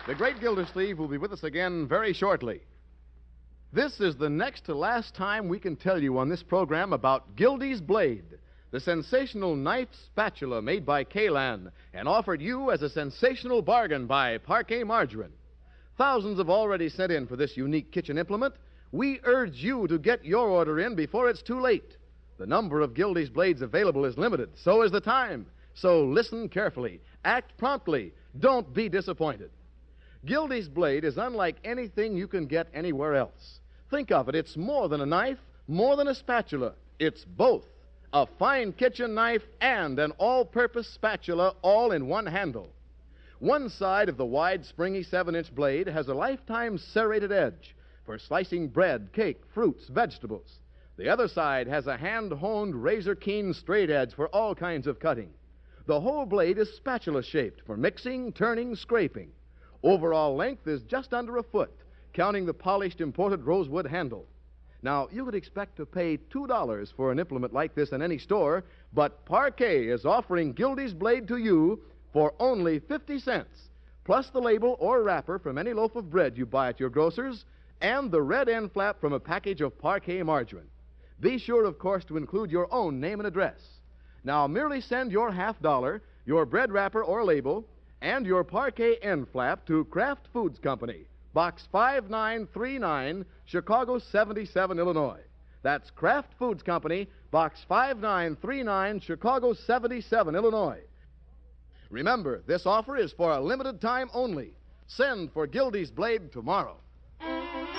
The great Gildersleeve will be with us again very shortly. This is the next to last time we can tell you on this program about Gildy's Blade, the sensational knife spatula made by Kalan and offered you as a sensational bargain by Parquet Margarine. Thousands have already sent in for this unique kitchen implement. We urge you to get your order in before it's too late. The number of Gildy's blades available is limited. So is the time. So listen carefully. Act promptly. Don't be disappointed. Gildy's blade is unlike anything you can get anywhere else. Think of it. It's more than a knife, more than a spatula. It's both. A fine kitchen knife and an all-purpose spatula all in one handle. One side of the wide, springy 7-inch blade has a lifetime serrated edge for slicing bread, cake, fruits, vegetables. The other side has a hand-honed, razor-keen straight edge for all kinds of cutting. The whole blade is spatula-shaped for mixing, turning, scraping. Overall length is just under a foot, counting the polished imported rosewood handle. Now, you would expect to pay $2 for an implement like this in any store, but Parquet is offering Gildy's blade to you for only 50 cents, plus the label or wrapper from any loaf of bread you buy at your grocer's, and the red end flap from a package of Parquet margarine. Be sure, of course, to include your own name and address. Now, merely send your $50, your bread wrapper or label, and your Parquet end flap to Kraft Foods Company, Box 5939, Chicago 77, Illinois. That's Kraft Foods Company, Box 5939, Chicago 77, Illinois. Remember, this offer is for a limited time only. Send for Gildy's Blade tomorrow.